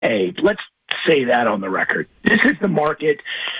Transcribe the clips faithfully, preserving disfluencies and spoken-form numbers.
Hey, let's say that on the record. This is the market.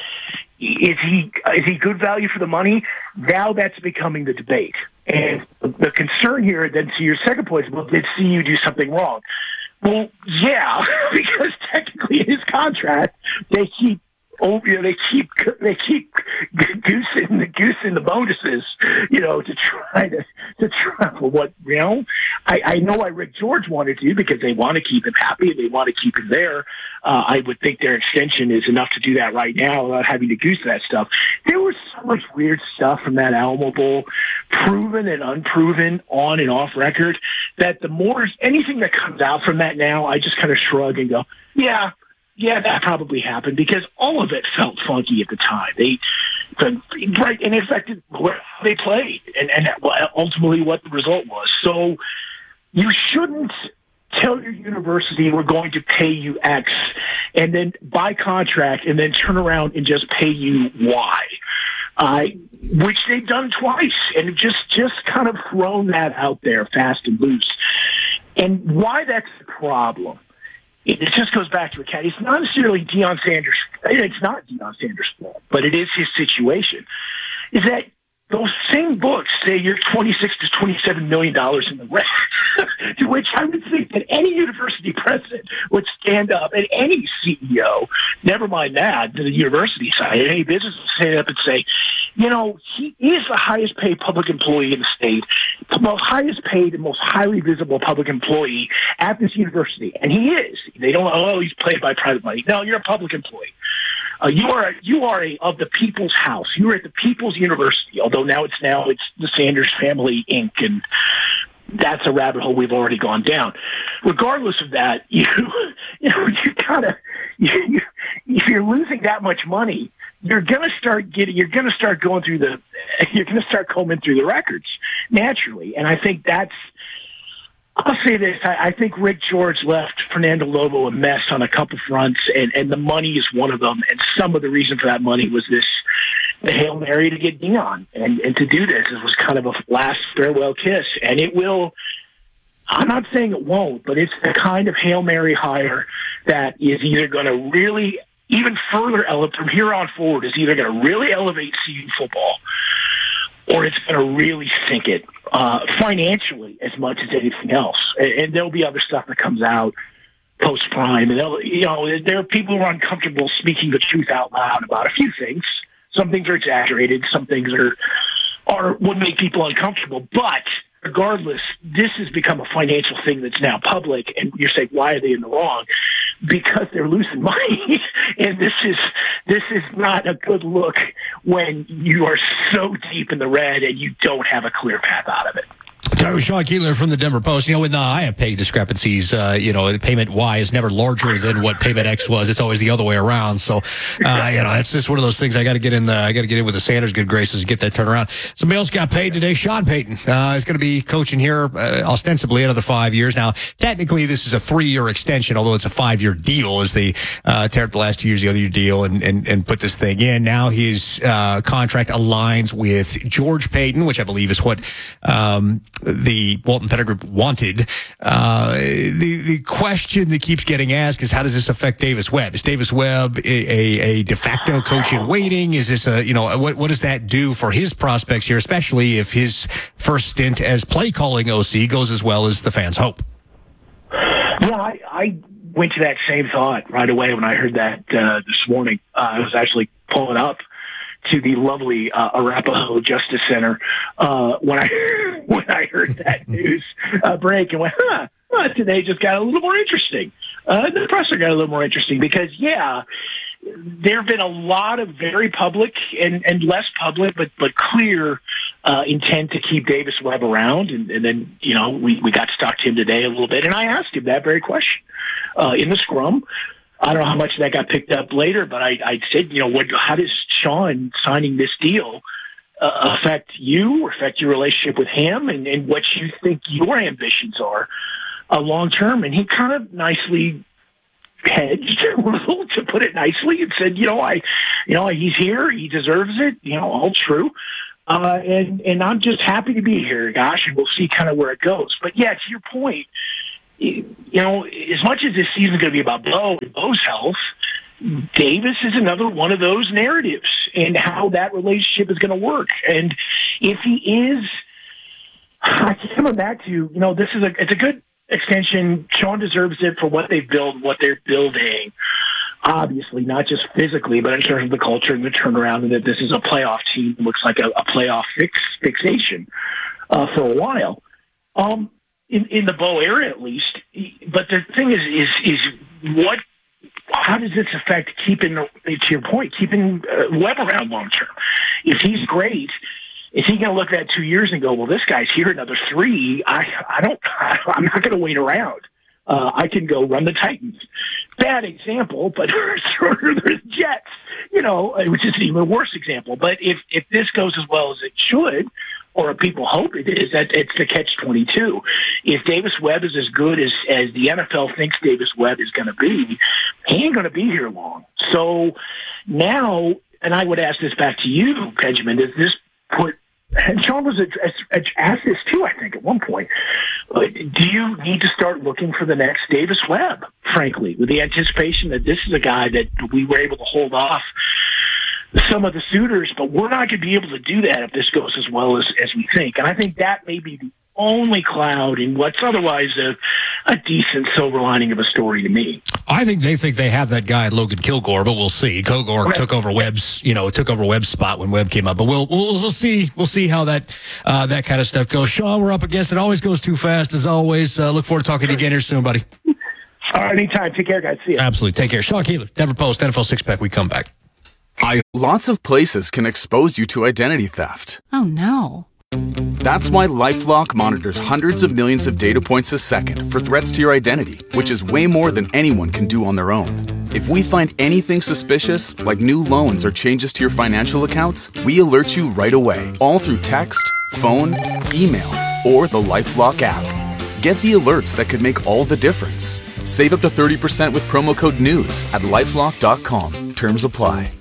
Is he is he good value for the money? Now that's becoming the debate. And the concern here, then to your second point, is, well, did C U do something wrong? Well, yeah, because technically in his contract, they keep Oh, you know, they keep they keep goosing the goosing the bonuses, you know, to try to to try for what you know. I, I know why Rick George wanted to because they want to keep him happy and they want to keep him there. Uh, I would think their extension is enough to do that right now without having to goose that stuff. There was so much weird stuff from that Alamo Bowl, proven and unproven, on and off record, that the more anything that comes out from that now, I just kind of shrug and go, yeah. Yeah, that probably happened because all of it felt funky at the time. They, the, right, and it affected where they played and, and ultimately what the result was. So you shouldn't tell your university we're going to pay you X and then by contract and then turn around and just pay you Y, uh, which they've done twice and just just kind of thrown that out there fast and loose. And why that's the problem. It just goes back to a cat. It's not necessarily Deion Sanders. It's not Deion Sanders' fault, but it is his situation. Is that those same books say you're twenty-six to twenty-seven million dollars in the red, to which I would think that any university president would stand up, and any C E O, never mind that, to the university side, any business would stand up and say, you know, he is the highest paid public employee in the state, the most highest paid and most highly visible public employee at this university. And he is. They don't, oh, he's paid by private money. No, you're a public employee. Uh, you are you are a, of the people's house. You are at the people's university, although now it's now it's the Sanders Family Incorporated, and that's a rabbit hole we've already gone down. Regardless of that, you you know you gotta you, you, if you're losing that much money, you're gonna start getting you're gonna start going through the you're gonna start combing through the records naturally, and I think that's. I'll say this. I, I think Rick George left Fernando Lobo a mess on a couple fronts, and, and the money is one of them. And some of the reason for that money was this, the Hail Mary to get Deion. And, and to do this, it was kind of a last farewell kiss. And it will, I'm not saying it won't, but it's the kind of Hail Mary hire that is either going to really, even further elevate, from here on forward, is either going to really elevate C U football, or it's going to really sink it uh, financially as much as anything else. And, and there'll be other stuff that comes out post-prime. And, they'll, you know, there are people who are uncomfortable speaking the truth out loud about a few things. Some things are exaggerated. Some things are, are would make people uncomfortable. But regardless, this has become a financial thing that's now public. And you're saying, why are they in the wrong? Because they're losing money. And this is this is not a good look when you are so deep in the red and you don't have a clear path out of it. That was Sean Keeler from the Denver Post. You know, with the I have pay discrepancies, uh, you know, payment Y is never larger than what payment X was. It's always the other way around. So, uh, you know, it's just one of those things. I got to get in the, I got to get in with the Sanders good graces to get that turnaround. Somebody else got paid today. Sean Payton, uh, is going to be coaching here, uh, ostensibly another five years. Now, technically this is a three year extension, although it's a five year deal as they, uh, tear up the last two years, the other year deal and, and, and put this thing in. Now his, uh, contract aligns with George Payton, which I believe is what, um, the Walton Penner Group wanted. Uh, the the question that keeps getting asked is, how does this affect Davis Webb? Is Davis Webb a, a, a de facto coach in waiting? Is this a, you know, what what does that do for his prospects here, especially if his first stint as play calling O C goes as well as the fans hope? Yeah, I, I went to that same thought right away when I heard that uh, this morning. Uh, I was actually pulling up to the lovely uh, Arapahoe Justice Center uh, when I when I heard that news uh, break and went, huh, well, today just got a little more interesting. Uh, the presser got a little more interesting because, yeah, there have been a lot of very public and, and less public, but but clear uh, intent to keep Davis Webb around. And, and then, you know, we, we got to talk to him today a little bit, and I asked him that very question uh, in the scrum. I don't know how much that got picked up later, but I, I said, you know, what, how does Sean signing this deal uh, affect you, or affect your relationship with him, and, and what you think your ambitions are uh, long term? And he kind of nicely hedged a little, to put it nicely, and said, you know, I, you know, he's here, he deserves it, you know, all true. Uh, and, and I'm just happy to be here, gosh, and we'll see kind of where it goes. But yeah, to your point, you know, as much as this season is going to be about Bo and Bo's health, Davis is another one of those narratives and how that relationship is going to work. And if he is, I keep coming back to, you know, this is a, it's a good extension. Sean deserves it for what they've built, what they're building. Obviously, not just physically, but in terms of the culture and the turnaround, and that this is a playoff team. It looks like a, a playoff fix, fixation uh, for a while. Um, in, in the Bo era, at least. But the thing is, is, is what, how does this affect keeping, to your point, keeping uh, Webb around long term? If he's great, is he going to look at that two years and go, well, this guy's here another three? I, I don't, I'm not going to wait around. Uh, I can go run the Titans. Bad example, but there's, there's Jets, you know, which is an even worse example. But if, if this goes as well as it should, or people hope it is, that it's the catch twenty-two. If Davis Webb is as good as, as the N F L thinks Davis Webb is going to be, he ain't going to be here long. So now, and I would ask this back to you, Benjamin, does this put, and Sean was asked this too, I think, at one point, do you need to start looking for the next Davis Webb, frankly, with the anticipation that this is a guy that we were able to hold off some of the suitors, but we're not going to be able to do that if this goes as well as, as we think. And I think that may be the only cloud in what's otherwise a, a decent silver lining of a story to me. I think they think they have that guy, Logan Kilgore, but we'll see. Kilgore okay. took over Webb's, you know, took over Webb's spot when Webb came up. But we'll we'll, we'll see. We'll see how that uh, that kind of stuff goes. Sean, we're up against it. Always goes too fast, as always. Uh, look forward to talking to you again here soon, buddy. All right, anytime. Take care, guys. See you. Absolutely. Take care. Sean Keeler, Denver Post, N F L Six Pack. We come back. I, lots of places can expose you to identity theft. Oh, no. That's why LifeLock monitors hundreds of millions of data points a second for threats to your identity, which is way more than anyone can do on their own. If we find anything suspicious, like new loans or changes to your financial accounts, we alert you right away, all through text, phone, email, or the LifeLock app. Get the alerts that could make all the difference. Save up to thirty percent with promo code NEWS at lifelock dot com. Terms apply.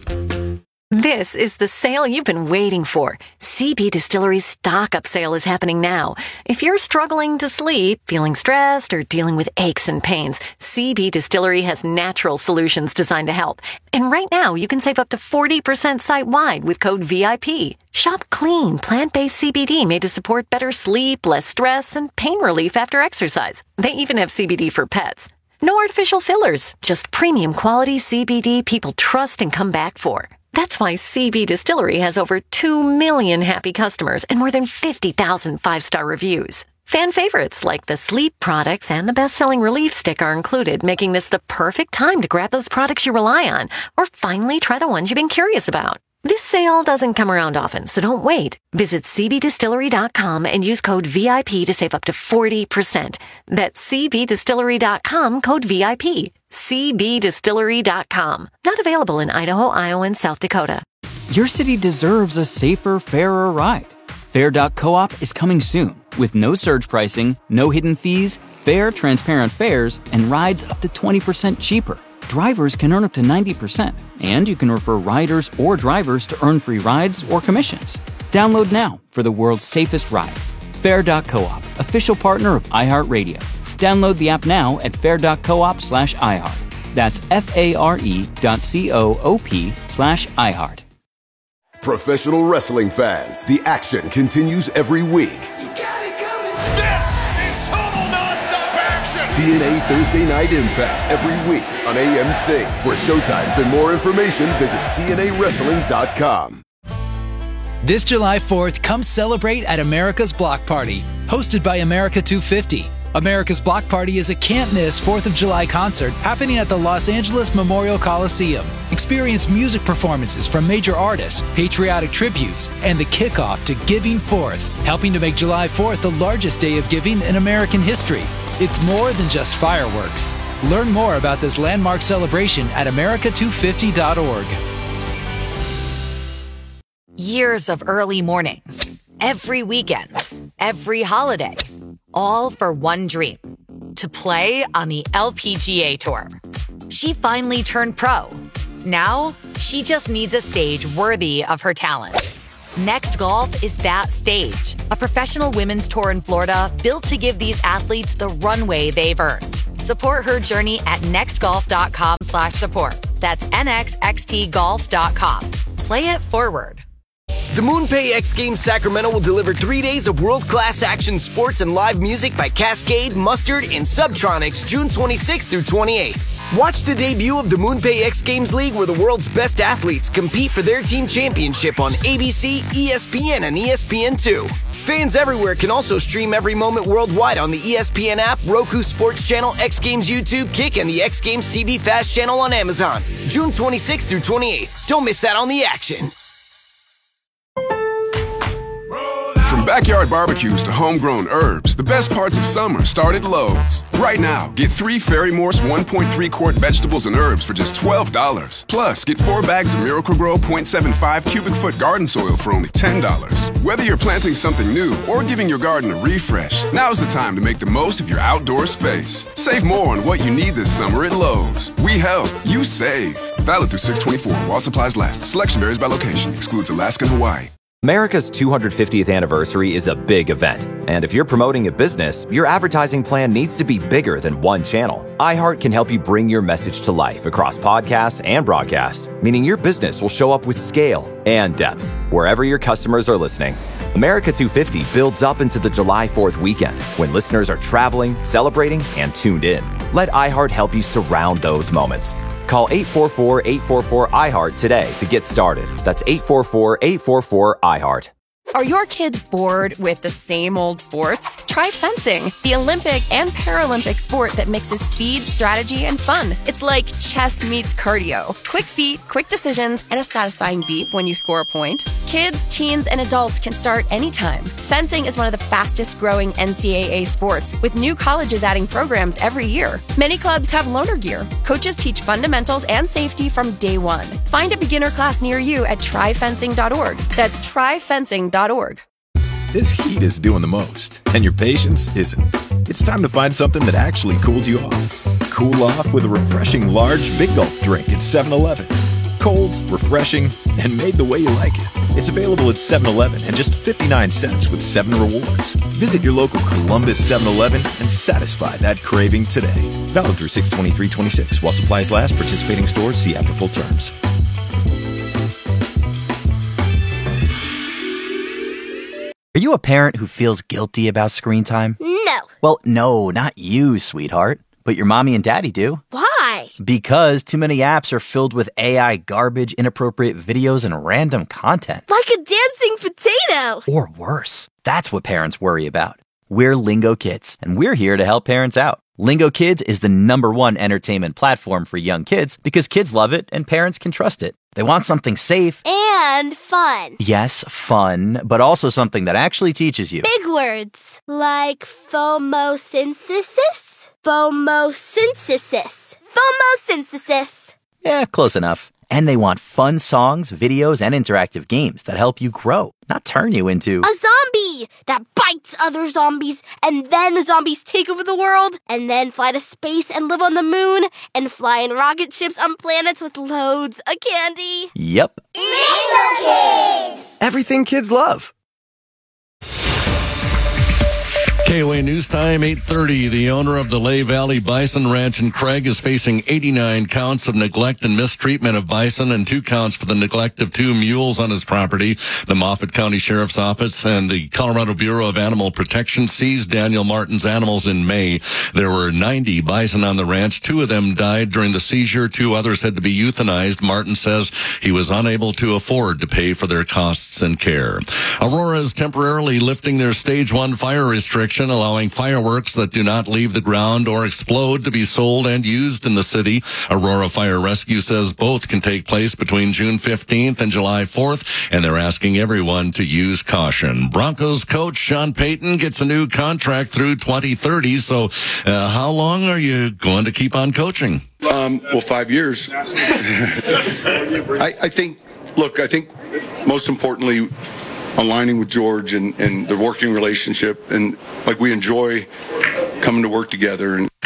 This is the sale you've been waiting for. C B Distillery's stock-up sale is happening now. If you're struggling to sleep, feeling stressed, or dealing with aches and pains, C B Distillery has natural solutions designed to help. And right now, you can save up to forty percent site-wide with code V I P. Shop clean, plant-based C B D made to support better sleep, less stress, and pain relief after exercise. They even have C B D for pets. No artificial fillers, just premium quality C B D people trust and come back for. That's why C B Distillery has over two million happy customers and more than fifty thousand five-star reviews. Fan favorites like the sleep products and the best-selling Relief Stick are included, making this the perfect time to grab those products you rely on or finally try the ones you've been curious about. This sale doesn't come around often, so don't wait. Visit c b distillery dot com and use code V I P to save up to forty percent. That's c b distillery dot com, code V I P. c b distillery dot com. Not available in Idaho, Iowa, and South Dakota. Your city deserves a safer, fairer ride. Fair dot coop is coming soon with no surge pricing, no hidden fees, fair, transparent fares, and rides up to twenty percent cheaper. Drivers can earn up to ninety percent, and you can refer riders or drivers to earn free rides or commissions. Download now for the world's safest ride. Fair dot coop, official partner of iHeartRadio. Download the app now at fair dot coop slash iHeart. That's F-A-R-E dot C-O-O-P slash iHeart. Professional wrestling fans, the action continues every week. T N A Thursday Night Impact every week on A M C. For showtimes and more information, visit T N A wrestling dot com. This July fourth, come celebrate at America's Block Party, hosted by America two fifty. America's Block Party is a can't-miss fourth of July concert happening at the Los Angeles Memorial Coliseum. Experience music performances from major artists, patriotic tributes, and the kickoff to Giving Fourth, helping to make July fourth the largest day of giving in American history. It's more than just fireworks. Learn more about this landmark celebration at america two fifty dot org. Years of early mornings, every weekend, every holiday, all for one dream, to play on the L P G A Tour. She finally turned pro. Now, she just needs a stage worthy of her talent. Next Golf is that stage. A professional women's tour in Florida built to give these athletes the runway they've earned. Support her journey at nextgolf.com slash support. That's nxxtgolf dot com. Play it forward. The MoonPay X Games Sacramento will deliver three days of world-class action sports and live music by Cascade, Mustard, and Subtronics June twenty-sixth through twenty-eighth. Watch the debut of the MoonPay X Games League, where the world's best athletes compete for their team championship on A B C, E S P N, and E S P N two. Fans everywhere can also stream every moment worldwide on the E S P N app, Roku Sports Channel, X Games YouTube, Kick, and the X Games T V Fast channel on Amazon. June twenty-sixth through twenty-eighth. Don't miss out on the action. From backyard barbecues to homegrown herbs, the best parts of summer start at Lowe's. Right now, get three Fairy Morse one point three quart vegetables and herbs for just twelve dollars. Plus, get four bags of Miracle-Gro point seven five cubic foot garden soil for only ten dollars. Whether you're planting something new or giving your garden a refresh, now's the time to make the most of your outdoor space. Save more on what you need this summer at Lowe's. We help, you save. Valid through six twenty-four while supplies last. Selection varies by location. Excludes Alaska and Hawaii. America's two hundred fiftieth anniversary is a big event, and if you're promoting a business, your advertising plan needs to be bigger than one channel. iHeart can help you bring your message to life across podcasts and broadcast, meaning your business will show up with scale and depth wherever your customers are listening. America two fifty builds up into the July fourth weekend when listeners are traveling, celebrating, and tuned in. Let iHeart help you surround those moments. Call eight four four, eight four four, I heart today to get started. That's eight four four, eight four four, I heart. Are your kids bored with the same old sports? Try fencing, the Olympic and Paralympic sport that mixes speed, strategy, and fun. It's like chess meets cardio. Quick feet, quick decisions, and a satisfying beep when you score a point. Kids, teens, and adults can start anytime. Fencing is one of the fastest growing N C double A sports, with new colleges adding programs every year. Many clubs have loaner gear. Coaches teach fundamentals and safety from day one. Find a beginner class near you at try fencing dot org. That's try fencing dot org. This heat is doing the most, and your patience isn't. It's time to find something that actually cools you off. Cool off with a refreshing large Big Gulp drink at seven eleven. Cold, refreshing, and made the way you like it. It's available at seven eleven and just fifty-nine cents with seven rewards. Visit your local Columbus seven eleven and satisfy that craving today. Valid through six twenty-three twenty-six while supplies last. Participating stores, see app for full terms. Are you a parent who feels guilty about screen time? No. Well, no, not you, sweetheart. But your mommy and daddy do. Why? Because too many apps are filled with A I garbage, inappropriate videos, and random content. Like a dancing potato. Or worse. That's what parents worry about. We're Lingo Kids, and we're here to help parents out. Lingo Kids is the number one entertainment platform for young kids because kids love it and parents can trust it. They want something safe. And fun. Yes, fun, but also something that actually teaches you. Big words. Like phomosynthesis? Phomosynthesis. Phomosynthesis. Yeah, close enough. And they want fun songs, videos, and interactive games that help you grow, not turn you into a zombie that bites other zombies, and then the zombies take over the world, and then fly to space and live on the moon, and fly in rocket ships on planets with loads of candy. Yep. Lingo Kids! Everything kids love. K O A News Time, eight thirty. The owner of the Lehigh Valley Bison Ranch in Craig is facing eighty-nine counts of neglect and mistreatment of bison and two counts for the neglect of two mules on his property. The Moffat County Sheriff's Office and the Colorado Bureau of Animal Protection seized Daniel Martin's animals in May. There were ninety bison on the ranch. Two of them died during the seizure. Two others had to be euthanized. Martin says he was unable to afford to pay for their costs and care. Aurora is temporarily lifting their stage one fire restriction, allowing fireworks that do not leave the ground or explode to be sold and used in the city. Aurora Fire Rescue says both can take place between June fifteenth and July fourth, and they're asking everyone to use caution. Broncos coach Sean Payton gets a new contract through twenty thirty, so uh, how long are you going to keep on coaching? Um, well, five years. I, I think, look, I think most importantly, aligning with George and, and the working relationship, and like we enjoy coming to work together. And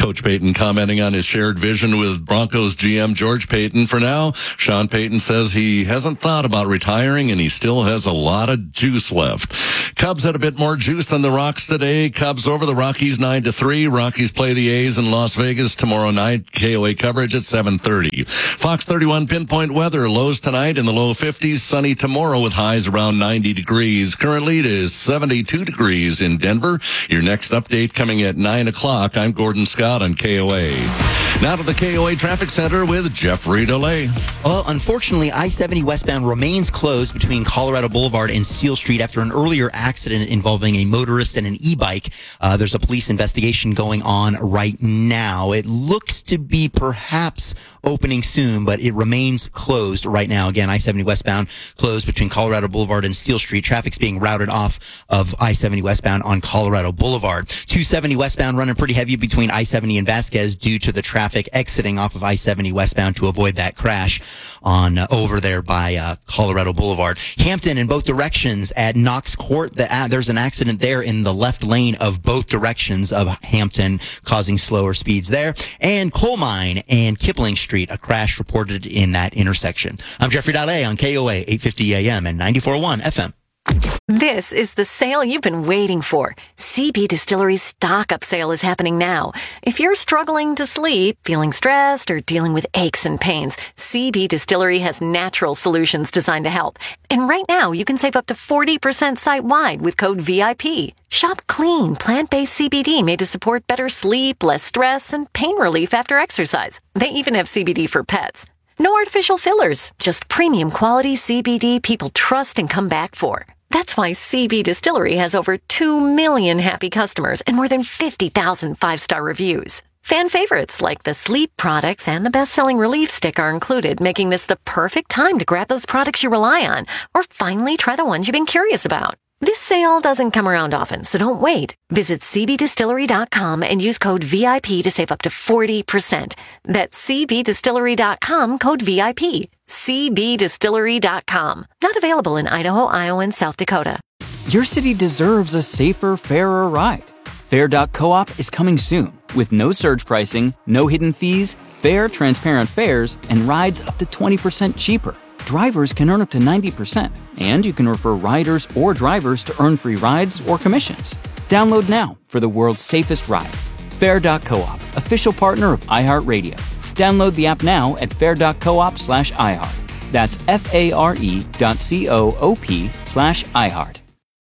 Coach Payton commenting on his shared vision with Broncos G M George Payton. For now, Sean Payton says he hasn't thought about retiring and he still has a lot of juice left. Cubs had a bit more juice than the Rocks today. Cubs over the Rockies nine to three. Rockies play the A's in Las Vegas tomorrow night. K O A coverage at seven thirty. Fox thirty-one pinpoint weather. Lows tonight in the low fifties. Sunny tomorrow with highs around ninety degrees. Currently it is seventy-two degrees in Denver. Your next update coming at nine o'clock. I'm Gordon Scott on K O A. Now to the K O A Traffic Center with Jeffrey DeLay. Well, unfortunately, I seventy westbound remains closed between Colorado Boulevard and Steel Street after an earlier accident involving a motorist and an e-bike. Uh, there's a police investigation going on right now. It looks to be perhaps opening soon, but it remains closed right now. Again, I seventy westbound closed between Colorado Boulevard and Steel Street. Traffic's being routed off of I seventy westbound on Colorado Boulevard. two seventy westbound running pretty heavy between I seventy and Vasquez due to the traffic exiting off of I seventy westbound to avoid that crash on uh, over there by uh, Colorado Boulevard. Hampton in both directions at Knox Court. The, uh, there's an accident there in the left lane of both directions of Hampton, causing slower speeds there. And Coal Mine and Kipling Street, a crash reported in that intersection. I'm Jeffrey Dalle on K O A eight fifty A M and ninety-four point one F M. This is the sale you've been waiting for. C B Distillery's stock-up sale is happening now. If you're struggling to sleep, feeling stressed, or dealing with aches and pains, C B Distillery has natural solutions designed to help. And right now, you can save up to forty percent site-wide with code V I P. Shop clean, plant-based C B D made to support better sleep, less stress, and pain relief after exercise. They even have C B D for pets. No artificial fillers, just premium quality C B D people trust and come back for. That's why C B Distillery has over two million happy customers and more than fifty thousand five-star reviews. Fan favorites like the sleep products and the best-selling relief stick are included, making this the perfect time to grab those products you rely on or finally try the ones you've been curious about. This sale doesn't come around often, so don't wait. Visit C B distillery dot com and use code V I P to save up to forty percent. That's C B distillery dot com, code V I P. C B distillery dot com. Not available in Idaho, Iowa, and South Dakota. Your city deserves a safer, fairer ride. Fair dot coop is coming soon with no surge pricing, no hidden fees, fair, transparent fares, and rides up to twenty percent cheaper. Drivers can earn up to ninety percent, and you can refer riders or drivers to earn free rides or commissions. Download now for the world's safest ride. Fair dot coop, official partner of iHeartRadio. Download the app now at fair dot coop slash iHeart. That's F-A-R-E dot C-O-O-P slash iHeart.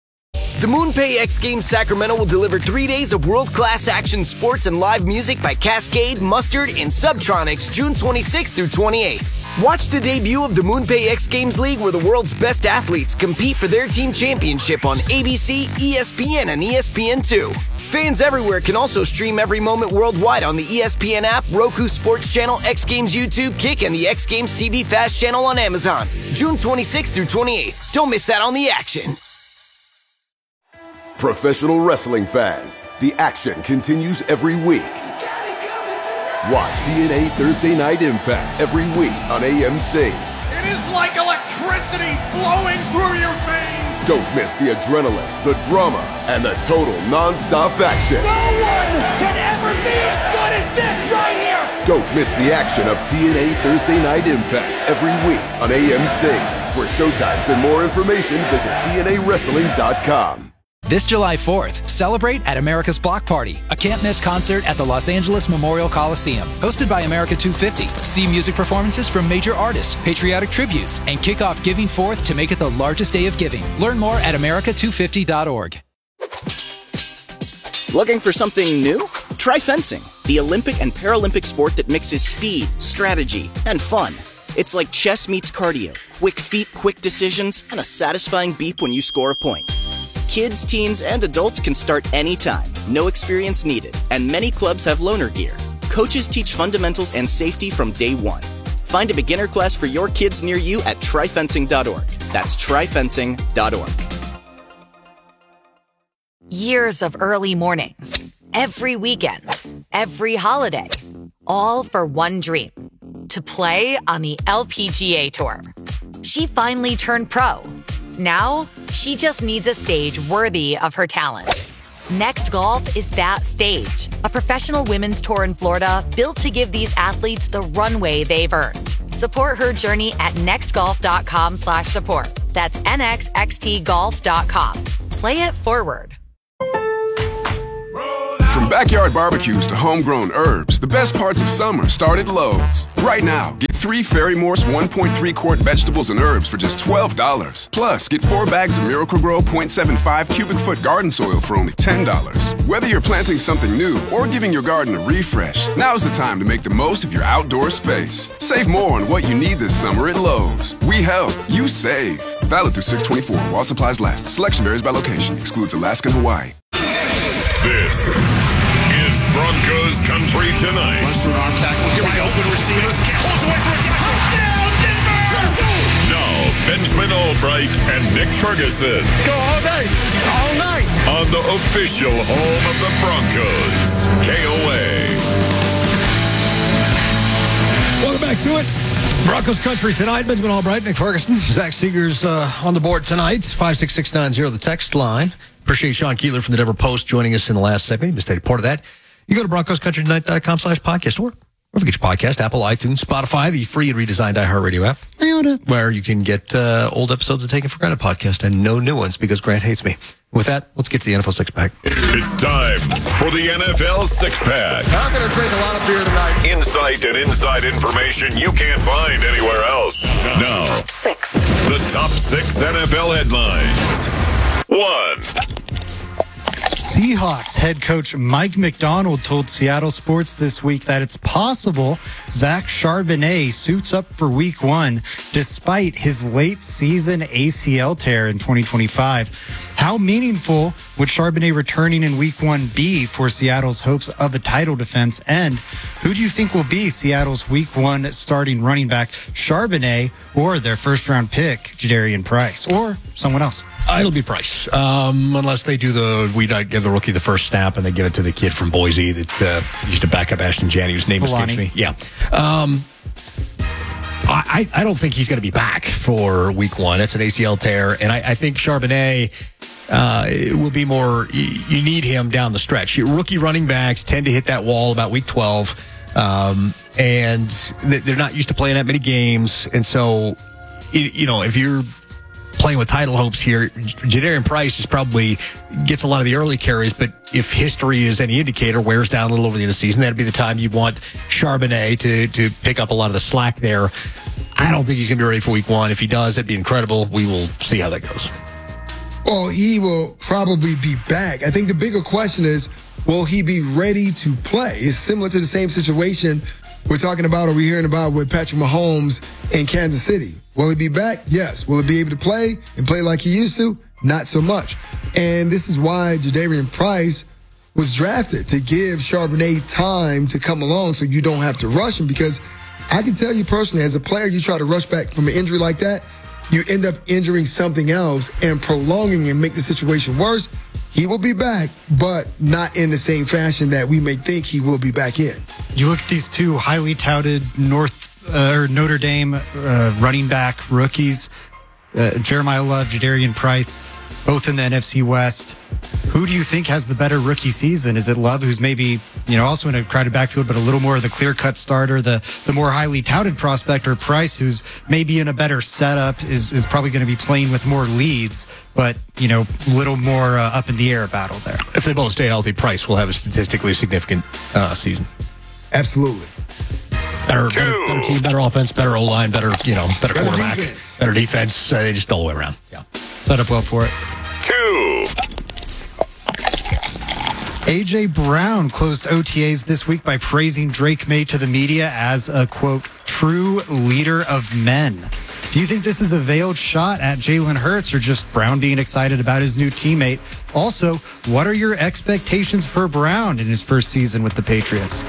The MoonPay X Games Sacramento will deliver three days of world-class action sports and live music by Cascade, Mustard, and Subtronics June twenty-sixth through twenty-eighth. Watch the debut of the MoonPay X Games League where the world's best athletes compete for their team championship on A B C, E S P N, and E S P N two. Fans everywhere can also stream every moment worldwide on the E S P N app, Roku Sports Channel, X Games YouTube, Kick, and the X Games T V Fast Channel on Amazon. June twenty-sixth through twenty-eighth. Don't miss out on the action. Professional wrestling fans, the action continues every week. Watch T N A Thursday Night Impact every week on A M C. It is like electricity flowing through your veins. Don't miss the adrenaline, the drama, and the total non-stop action. No one can ever be as good as this right here. Don't miss the action of T N A Thursday Night Impact every week on A M C. For showtimes and more information, visit T N A wrestling dot com. This July fourth, celebrate at America's Block Party, a can't-miss concert at the Los Angeles Memorial Coliseum. Hosted by America two fifty. See music performances from major artists, patriotic tributes, and kick off Giving Fourth to make it the largest day of giving. Learn more at America two fifty dot org. Looking for something new? Try fencing, the Olympic and Paralympic sport that mixes speed, strategy, and fun. It's like chess meets cardio, quick feet, quick decisions, and a satisfying beep when you score a point. Kids, teens, and adults can start anytime. No experience needed. And many clubs have loaner gear. Coaches teach fundamentals and safety from day one. Find a beginner class for your kids near you at try fencing dot org. That's try fencing dot org. Years of early mornings, every weekend, every holiday, all for one dream. To play on the L P G A Tour. She finally turned pro. Now, she just needs a stage worthy of her talent. Next Golf is that stage. A professional women's tour in Florida built to give these athletes the runway they've earned. Support her journey at nextgolf.com slash support. That's nxxt golf dot com. Play it forward. From backyard barbecues to homegrown herbs, the best parts of summer start at Lowe's. Right now, get three Ferry Morse one point three quart vegetables and herbs for just twelve dollars. Plus, get four bags of Miracle-Gro point seven five cubic foot garden soil for only ten dollars. Whether you're planting something new or giving your garden a refresh, now's the time to make the most of your outdoor space. Save more on what you need this summer at Lowe's. We help, you save. Valid through six twenty-four while supplies last. Selection varies by location. Excludes Alaska and Hawaii. This is Broncos Country Tonight. Runs through an arm tackle. Here we go. Open receivers. Pulls away from a touchdown, Denver! Let's go! Now, Benjamin Albright and Nick Ferguson. Let's go all day, all night. On the official home of the Broncos, K O A. Welcome back to it. Broncos Country Tonight. Benjamin Albright, Nick Ferguson, Zach Seegers uh, on the board tonight. five six six nine zero, the text line. Appreciate Sean Keeler from the Denver Post joining us in the last segment. He missed a part of that. You go to broncos country tonight dot com slash podcast or wherever you get your podcast, Apple, iTunes, Spotify, the free and redesigned iHeartRadio app, where you can get uh, old episodes of Taken for Granted podcast and no new ones because Grant hates me. With that, let's get to the N F L six-pack. It's time for the N F L six-pack. I'm going to drink a lot of beer tonight. Insight and inside information you can't find anywhere else. Now, six. The top six N F L headlines. One. Seahawks head coach Mike Macdonald told Seattle Sports this week that it's possible Zach Charbonnet suits up for week one despite his late season A C L tear in twenty twenty-five. How meaningful would Charbonnet returning in week one be for Seattle's hopes of a title defense? And who do you think will be Seattle's week one starting running back, Charbonnet or their first round pick, Jadarian Price, or someone else? Uh, it'll be Price, um, unless they do the, we don't give the rookie the first snap and they give it to the kid from Boise that uh, used to back up Ashton Janney, whose name Milani. escapes me. Yeah. Um, I, I don't think he's going to be back for week one. It's an A C L tear. And I, I think Charbonnet uh, will be more, you, you need him down the stretch. Rookie running backs tend to hit that wall about week twelve. Um, and they're not used to playing that many games. And so, you know, if you're playing with title hopes here, Jadarian Price is probably gets a lot of the early carries, but if history is any indicator, wears down a little over the end of the season, that'd be the time you want Charbonnet to to pick up a lot of the slack there. I don't think he's going to be ready for week one. If he does, that'd be incredible. We will see how that goes. Well, he will probably be back. I think the bigger question is, will he be ready to play? It's similar to the same situation we're talking about or we're hearing about with Patrick Mahomes in Kansas City. Will he be back? Yes. Will he be able to play and play like he used to? Not so much. And this is why Jadarian Price was drafted, to give Charbonnet time to come along so you don't have to rush him. Because I can tell you personally, as a player, you try to rush back from an injury like that, you end up injuring something else and prolonging and make the situation worse. He will be back, but not in the same fashion that we may think he will be back in. You look at these two highly touted North uh, or Notre Dame uh, running back rookies, uh, Jeremiah Love, Jadarian Price, both in the N F C West. Who do you think has the better rookie season? Is it Love, who's maybe, you know, also in a crowded backfield, but a little more of the clear-cut starter, the the more highly touted prospect, or Price, who's maybe in a better setup, is, is probably going to be playing with more leads, but, you know, a little more uh, up in the air battle there? If they both stay healthy, Price will have a statistically significant uh, season. Absolutely. Better, better, better team, better offense, better O-line, better, you know, better, better quarterback, defense. better defense. Uh, just all the way around. Yeah. Set up well for it. Two. A J. Brown closed O T As this week by praising Drake May to the media as a, quote, true leader of men. Do you think this is a veiled shot at Jalen Hurts or just Brown being excited about his new teammate? Also, what are your expectations for Brown in his first season with the Patriots?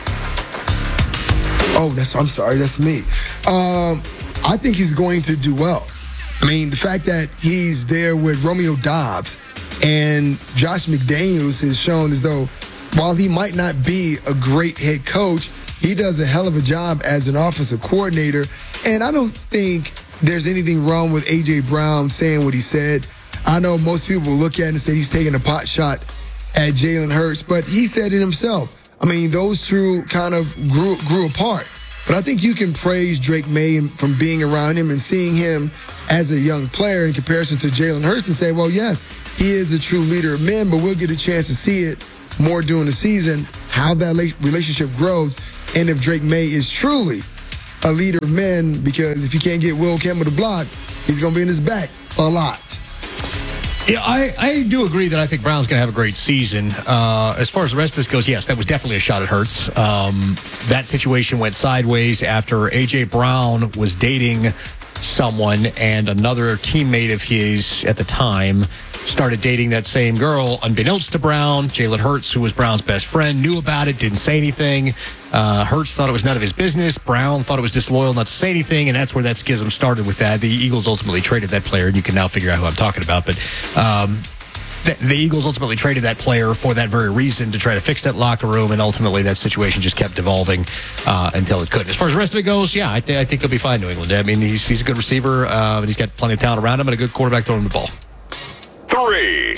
Oh, that's I'm sorry, that's me. Um, I think he's going to do well. I mean, the fact that he's there with Romeo Doubs and Josh McDaniels has shown as though while he might not be a great head coach, he does a hell of a job as an offensive coordinator. And I don't think there's anything wrong with A J. Brown saying what he said. I know most people will look at it and say he's taking a pot shot at Jalen Hurts, but he said it himself. I mean, those two kind of grew grew apart. But I think you can praise Drake May from being around him and seeing him as a young player in comparison to Jalen Hurts and say, well, yes, he is a true leader of men, but we'll get a chance to see it more during the season, how that relationship grows, and if Drake May is truly a leader of men, because if you can't get Will Campbell to block, he's going to be in his back a lot. Yeah, I, I do agree that I think Brown's going to have a great season. Uh, as far as the rest of this goes, yes, that was definitely a shot at Hurts. Um, that situation went sideways after A J. Brown was dating someone, and another teammate of his at the time started dating that same girl, unbeknownst to Brown. Jalen Hurts, who was Brown's best friend, knew about it, didn't say anything. Uh, Hurts thought it was none of his business. Brown thought it was disloyal not to say anything, and that's where that schism started with that. The Eagles ultimately traded that player, and you can now figure out who I'm talking about. But um, the, the Eagles ultimately traded that player for that very reason, to try to fix that locker room, and ultimately that situation just kept devolving uh, until it couldn't. As far as the rest of it goes, yeah, I, th- I think he'll be fine, New England. I mean, he's, he's a good receiver, uh, and he's got plenty of talent around him, and a good quarterback throwing the ball. Three.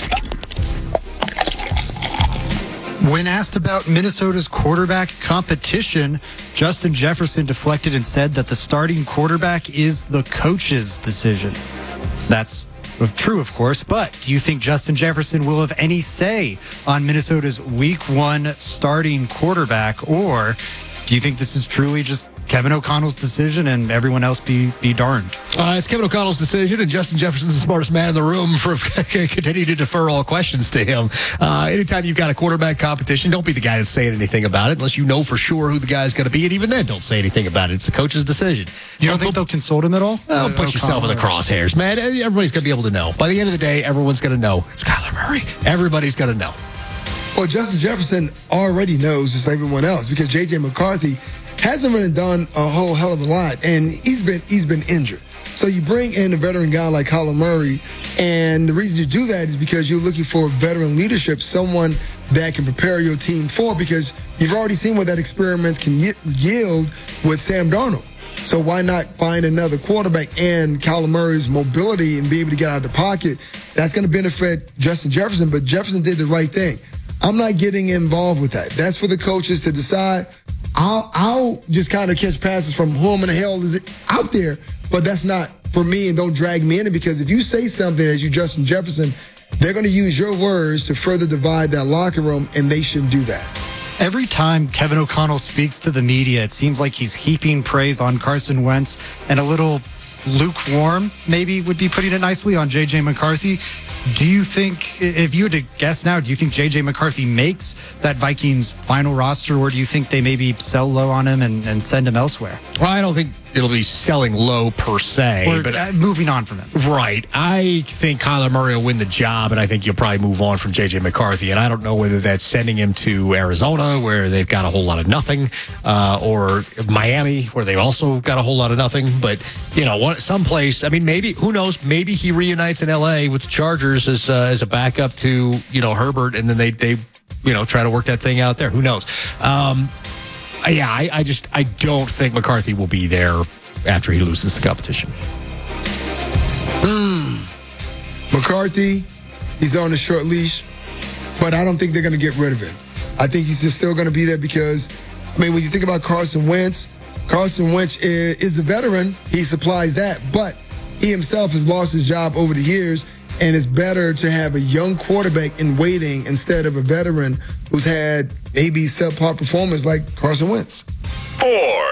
When asked about Minnesota's quarterback competition, Justin Jefferson deflected and said that the starting quarterback is the coach's decision. That's true, of course, but do you think Justin Jefferson will have any say on Minnesota's week one starting quarterback, or do you think this is truly just Kevin O'Connell's decision and everyone else be be darned? Uh, it's Kevin O'Connell's decision, and Justin Jefferson's the smartest man in the room for continue to defer all questions to him. Uh, anytime you've got a quarterback competition, don't be the guy that's saying anything about it unless you know for sure who the guy's going to be, and even then, don't say anything about it. It's the coach's decision. You don't think they'll consult him at all? Don't uh, put yourself in the crosshairs, man. Everybody's going to be able to know. By the end of the day, everyone's going to know. It's Kyler Murray. Everybody's going to know. Well, Justin Jefferson already knows, just like everyone else, because J J. McCarthy hasn't really done a whole hell of a lot, and he's been he's been injured. So you bring in a veteran guy like Kyler Murray, and the reason you do that is because you're looking for veteran leadership, someone that can prepare your team for, because you've already seen what that experiment can yield with Sam Darnold. So why not find another quarterback, and Kyler Murray's mobility and be able to get out of the pocket, that's going to benefit Justin Jefferson, but Jefferson did the right thing. I'm not getting involved with that. That's for the coaches to decide. I'll, I'll just kind of catch passes from whom in the hell is it out there, but that's not for me, and don't drag me in it, because if you say something as you Justin Jefferson, they're going to use your words to further divide that locker room, and they shouldn't do that. Every time Kevin O'Connell speaks to the media, it seems like he's heaping praise on Carson Wentz and a little lukewarm, maybe would be putting it nicely, on J J. McCarthy. Do you think, if you had to guess now, do you think J J. McCarthy makes that Vikings final roster, or do you think they maybe sell low on him and, and send him elsewhere? Well, I don't think it'll be selling low per se. Or, but uh, moving on from him. Right. I think Kyler Murray will win the job, and I think you'll probably move on from J J. McCarthy. And I don't know whether that's sending him to Arizona, where they've got a whole lot of nothing, uh, or Miami, where they've also got a whole lot of nothing. But, you know, what, someplace, I mean, maybe, who knows, maybe he reunites in L A with the Chargers as, uh, as a backup to, you know, Herbert, and then they, they, you know, try to work that thing out there. Who knows? Um, Yeah, I, I just I don't think McCarthy will be there after he loses the competition. Mm. McCarthy, he's on a short leash, but I don't think they're going to get rid of him. I think he's just still going to be there because, I mean, when you think about Carson Wentz, Carson Wentz is, is a veteran. He supplies that, but he himself has lost his job over the years, and it's better to have a young quarterback in waiting instead of a veteran who's had maybe subpar performance like Carson Wentz. Four.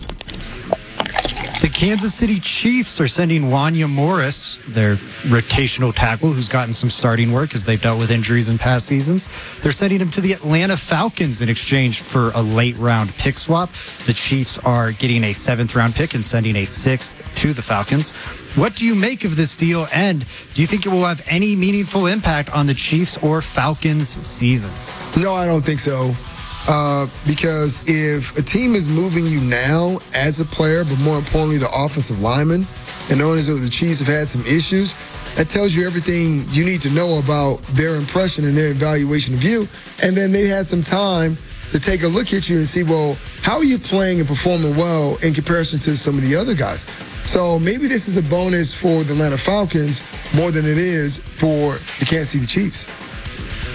The Kansas City Chiefs are sending Wanya Morris, their rotational tackle, who's gotten some starting work as they've dealt with injuries in past seasons. They're sending him to the Atlanta Falcons in exchange for a late-round pick swap. The Chiefs are getting a seventh-round pick and sending a sixth to the Falcons. What do you make of this deal, and do you think it will have any meaningful impact on the Chiefs or Falcons seasons? No, I don't think so. Uh, because if a team is moving you now as a player, but more importantly, the offensive lineman, and the owners of the Chiefs have had some issues, that tells you everything you need to know about their impression and their evaluation of you. And then they had some time to take a look at you and see, well, how are you playing and performing well in comparison to some of the other guys? So maybe this is a bonus for the Atlanta Falcons more than it is for the Kansas City Chiefs.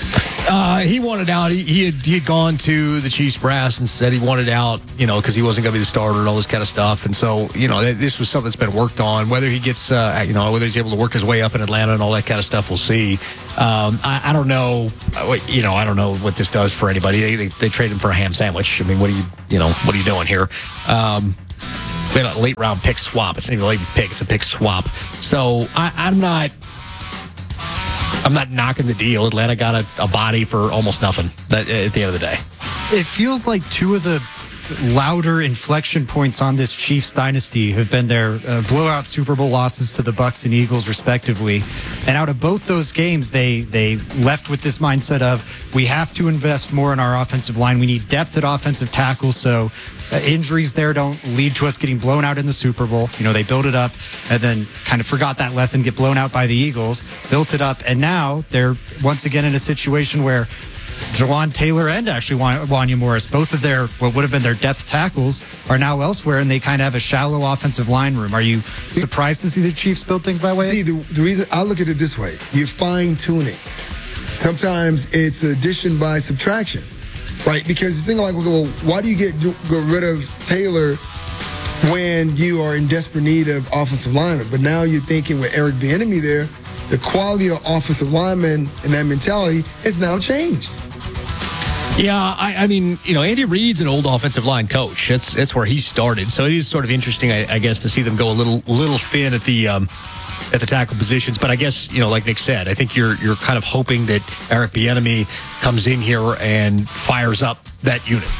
Uh, he wanted out. He, he had he had gone to the Chiefs brass and said he wanted out, you know, because he wasn't going to be the starter and all this kind of stuff. And so, you know, this was something that's been worked on. Whether he gets, uh, you know, whether he's able to work his way up in Atlanta and all that kind of stuff, we'll see. Um, I, I don't know, you know, I don't know what this does for anybody. They, they, they trade him for a ham sandwich. I mean, what are you, you know, what are you doing here? Um, they had a late round pick swap. It's not even a late pick; it's a pick swap. So I, I'm not. I'm not knocking the deal. Atlanta got a, a body for almost nothing that, at the end of the day. It feels like two of the louder inflection points on this Chiefs dynasty have been their uh, blowout Super Bowl losses to the Bucs and Eagles, respectively. And out of both those games, they they left with this mindset of, we have to invest more in our offensive line. We need depth at offensive tackle, so uh, injuries there don't lead to us getting blown out in the Super Bowl. You know, they built it up and then kind of forgot that lesson, get blown out by the Eagles, built it up, and now they're once again in a situation where Jawan Taylor and actually Wanya Morris, both of their, what would have been their depth tackles, are now elsewhere, and they kind of have a shallow offensive line room. Are you surprised to see the Chiefs build things that way? See, the, the reason I look at it this way, you're fine-tuning. Sometimes it's addition by subtraction, right? Because it's thinking like, well, why do you get, get rid of Taylor when you are in desperate need of offensive linemen? But now you're thinking with Eric Bieniemy there, the quality of offensive linemen and that mentality has now changed. Yeah, I, I mean, you know, Andy Reid's an old offensive line coach. That's that's where he started. So it is sort of interesting, I, I guess, to see them go a little little thin at the um, at the tackle positions. But I guess, you know, like Nick said, I think you're you're kind of hoping that Eric Bieniemy comes in here and fires up that unit.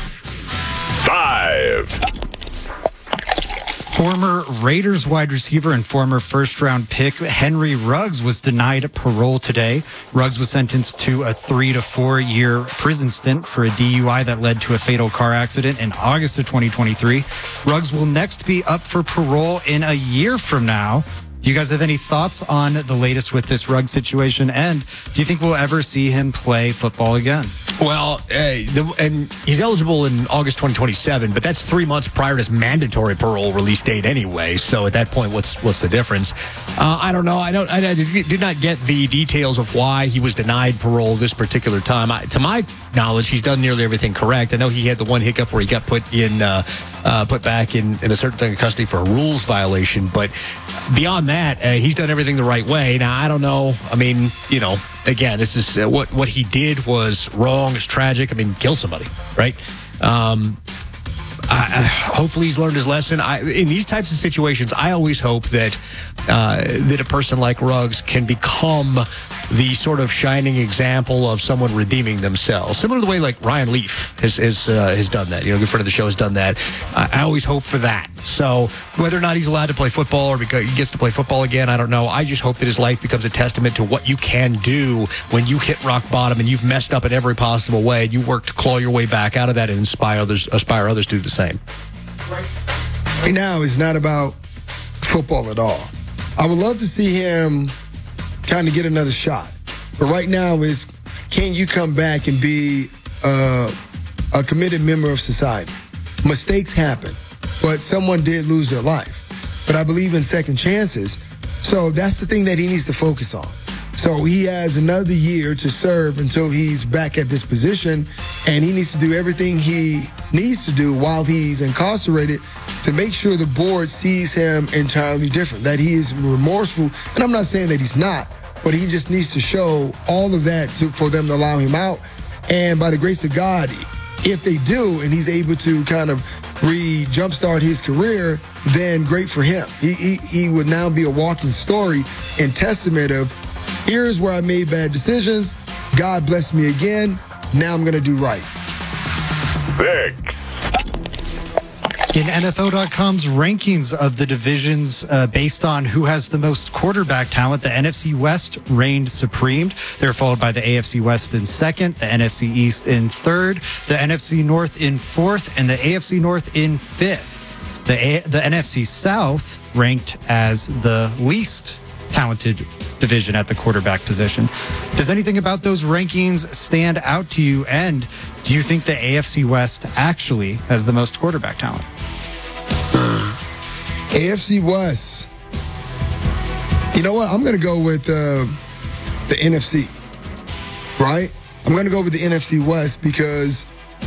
Five. Former Raiders wide receiver and former first-round pick Henry Ruggs was denied parole today. Ruggs was sentenced to a three to four-year prison stint for a D U I that led to a fatal car accident in August of twenty twenty-three. Ruggs will next be up for parole in a year from now. Do you guys have any thoughts on the latest with this Ruggs situation? And do you think we'll ever see him play football again? Well, uh, the, and he's eligible in August twenty twenty-seven, but that's three months prior to his mandatory parole release date anyway. So at that point, what's what's the difference? Uh, I don't know. I don't. I, I did not get the details of why he was denied parole this particular time. I, to my knowledge, he's done nearly everything correct. I know he had the one hiccup where he got put in, uh, uh, put back in, in a certain thing of custody for a rules violation, but beyond that, uh, he's done everything the right way. Now, I don't know. I mean, you know, again, this is uh, what what he did was wrong. It's tragic. I mean, killed somebody, right? Um, I, I, hopefully, he's learned his lesson. I, in these types of situations, I always hope that uh, that a person like Ruggs can become the sort of shining example of someone redeeming themselves, similar to the way like Ryan Leaf has has, uh, has done that. You know, a good friend of the show has done that. I, I always hope for that. So whether or not he's allowed to play football or because he gets to play football again, I don't know. I just hope that his life becomes a testament to what you can do when you hit rock bottom and you've messed up in every possible way. And you work to claw your way back out of that and inspire others, aspire others to do the same. Right now, it's not about football at all. I would love to see him kind of get another shot. But right now is, can you come back and be uh, a committed member of society? Mistakes happen, but someone did lose their life. But I believe in second chances. So that's the thing that he needs to focus on. So he has another year to serve until he's back at this position, and he needs to do everything he needs to do while he's incarcerated to make sure the board sees him entirely different, that he is remorseful. And I'm not saying that he's not, but he just needs to show all of that to, for them to allow him out. And by the grace of God, if they do, and he's able to kind of re-jumpstart his career, then great for him. He, he, he would now be a walking story and testament of, here's where I made bad decisions. God blessed me again. Now I'm going to do right. Six. In N F L dot com's rankings of the divisions uh, based on who has the most quarterback talent, the N F C West reigned supreme. They're followed by the A F C West in second, the N F C East in third, the N F C North in fourth, and the A F C North in fifth. The, A- the N F C South ranked as the least talented division at the quarterback position. Does anything about those rankings stand out to you? And do you think the A F C West actually has the most quarterback talent? A F C West. You know what? I'm going to go with uh, the N F C, right? I'm going to go with the N F C West because,